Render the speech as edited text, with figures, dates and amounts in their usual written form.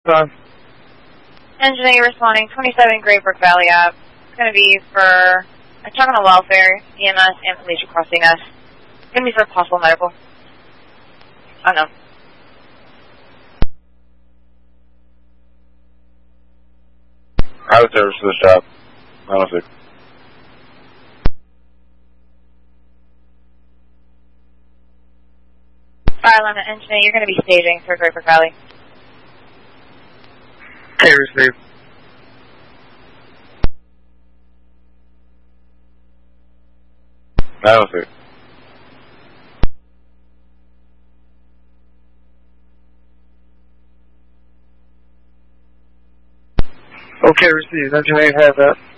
Engine A responding, 27 Great Brook Valley Ave. It's going to be for a terminal welfare, EMS, and Felicia crossing us. It's going to be for possible medical. Unknown. Highway service to the shop. 906. Fire line at Engine A, you're going to be staging for Great Brook Valley. Okay, receive. Okay, received. Engine 8 has that.